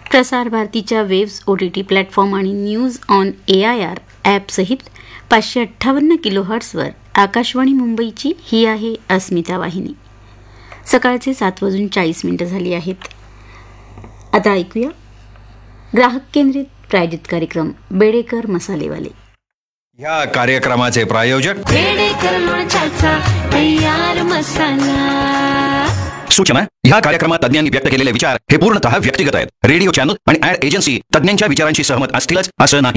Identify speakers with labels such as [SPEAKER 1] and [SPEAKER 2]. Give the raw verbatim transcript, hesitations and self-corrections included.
[SPEAKER 1] प्रसार भारतीच्या waves O T T platform आणि news on A I R ॲपसहित पाचशे अठ्ठावन्न किलो हर्ट्सवर आकाशवाणी मुंबईची ही आहे अस्मिता वाहिनी. सकाळचे सात वाजून चाळीस मिनिटं झाली आहेत. आता ऐकूया ग्राहक केंद्रित प्रायोजित कार्यक्रम बेडेकर मसालेवाले.
[SPEAKER 2] या कार्यक्रमाचे प्रायोजक
[SPEAKER 3] बेडेकर लोणच्याचा तयार मसाला.
[SPEAKER 2] सूचना: या कार्यक्रमात तज्ञांनी व्यक्त केलेले विचार हे पूर्णतः व्यक्तिगत आहेत. रेडिओ चॅनल आणि ऍड एजन्सी तज्ञांच्या विचारांशी सहमत असतीलच असं नाही.